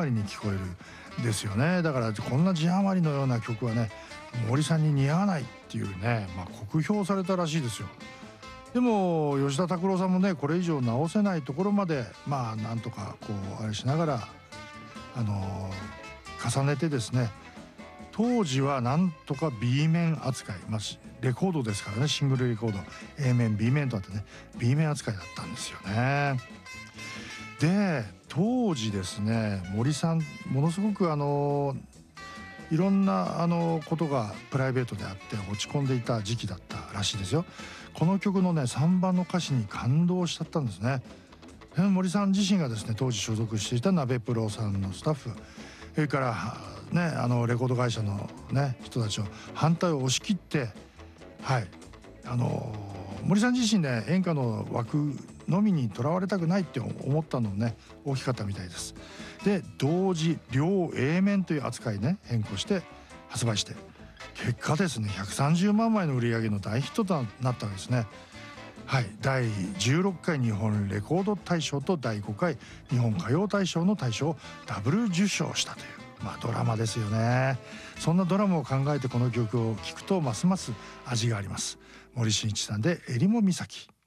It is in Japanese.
余りに聞こえるですよね。だからこんな字余りのような曲はね森さんに似合わないっていうね、酷評されたらしいですよ。でも吉田拓郎さんもねこれ以上直せないところまでなんとかこうあれしながら重ねてですね、当時はなんとか B 面扱い、レコードですからね、シングルレコード A 面 B 面とあってね B 面扱いだったんですよね。で当時ですね森さんものすごくいろんなことがプライベートであって落ち込んでいた時期だったらしいですよ。この曲のね3番の歌詞に感動しちゃったんですね。森さん自身がですね当時所属していたナベプロさんのスタッフ、それからねレコード会社のね人たちを反対を押し切って、森さん自身ね演歌の枠のみにとらわれたくないって思ったのもね大きかったみたいです。で同時両 A 面という扱いね変更して発売して、結果ですね130万枚の売り上げの大ヒットとなったわけですね。第16回日本レコード大賞と第5回日本歌謡大賞の大賞をダブル受賞したという、ドラマですよね。そんなドラマを考えてこの曲を聴くとますます味があります。森進一さんで「襟裳岬」。